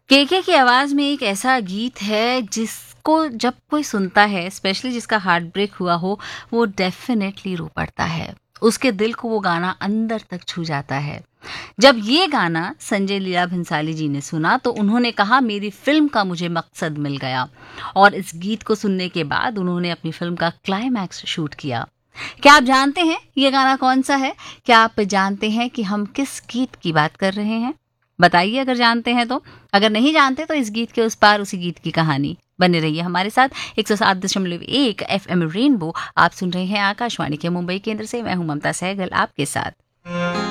केके की आवाज में एक ऐसा गीत है जिसको जब कोई सुनता है, स्पेशली जिसका हार्ट ब्रेक हुआ हो, वो डेफिनेटली रो पड़ता है। उसके दिल को वो गाना अंदर तक छू जाता है। जब ये गाना संजय लीला भंसाली जी ने सुना तो उन्होंने कहा मेरी फिल्म का मुझे मकसद मिल गया। और इस गीत को सुनने के बाद उन्होंने अपनी फिल्म का क्लाइमैक्स शूट किया। क्या आप जानते हैं ये गाना कौन सा है? क्या आप जानते हैं कि हम किस गीत की बात कर रहे हैं? बताइए अगर जानते हैं तो। अगर नहीं जानते तो इस गीत के उस पार उसी गीत की कहानी। बने रहिए हमारे साथ 107.1 एफएम रेनबो। आप सुन रहे हैं आकाशवाणी के मुंबई केंद्र से। मैं हूं ममता सहगल आपके साथ।